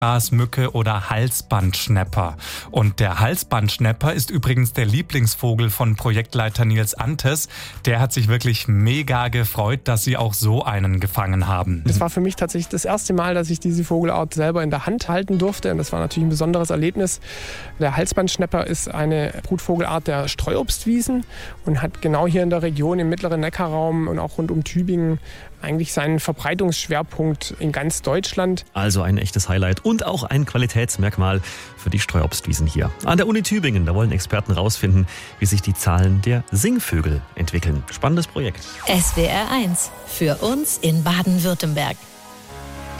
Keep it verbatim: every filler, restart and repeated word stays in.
Grasmücke oder Halsbandschnäpper. Und der Halsbandschnäpper ist übrigens der Lieblingsvogel von Projektleiter Nils Antes. Der hat sich wirklich mega gefreut, dass sie auch so einen gefangen haben. Das war für mich tatsächlich das erste Mal, dass ich diese Vogelart selber in der Hand halten durfte. Und das war natürlich ein besonderes Erlebnis. Der Halsbandschnäpper ist eine Brutvogelart der Streuobstwiesen und hat genau hier in der Region im mittleren Neckarraum und auch rund um Tübingen eigentlich seinen Verbreitungsschwerpunkt in ganz Deutschland. Also ein echtes Highlight und auch ein Qualitätsmerkmal für die Streuobstwiesen hier. An der Uni Tübingen, da wollen Experten rausfinden, wie sich die Zahlen der Singvögel entwickeln. Spannendes Projekt. S W R eins, für uns in Baden-Württemberg.